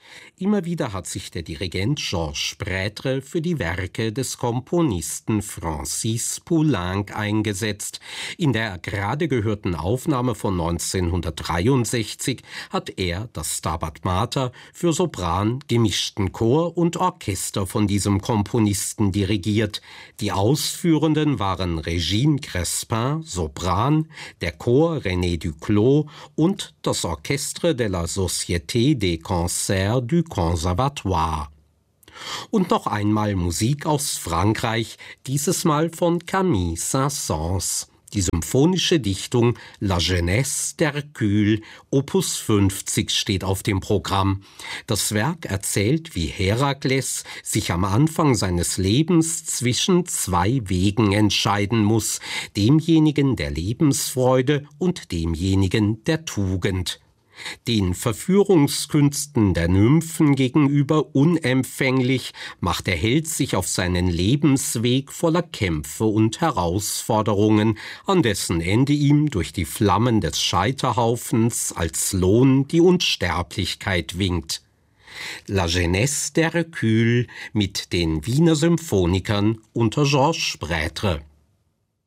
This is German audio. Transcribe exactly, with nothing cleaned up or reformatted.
Immer wieder hat sich der Dirigent Georges Prêtre für die Werke des Komponisten Francis Poulenc eingesetzt. In der gerade gehörten Aufnahme von neunzehnhundertdreiundsechzig hat er das Stabat Mater für Sopran, gemischten Chor und Orchester von diesem Komponisten dirigiert. Die Ausführenden waren Régine Crespin, Sopran, der Chor René Duclos und das Orchestre de la Société des Concerts du Conservatoire. Und noch einmal Musik aus Frankreich, dieses Mal von Camille Saint-Saëns. Die symphonische Dichtung La Jeunesse d'Hercule, Opus fünfzig, steht auf dem Programm. Das Werk erzählt, wie Herakles sich am Anfang seines Lebens zwischen zwei Wegen entscheiden muss, demjenigen der Lebensfreude und demjenigen der Tugend. Den Verführungskünsten der Nymphen gegenüber unempfänglich macht der Held sich auf seinen Lebensweg voller Kämpfe und Herausforderungen, an dessen Ende ihm durch die Flammen des Scheiterhaufens als Lohn die Unsterblichkeit winkt. La Jeunesse d'Hercule mit den Wiener Symphonikern unter Georges Prêtre.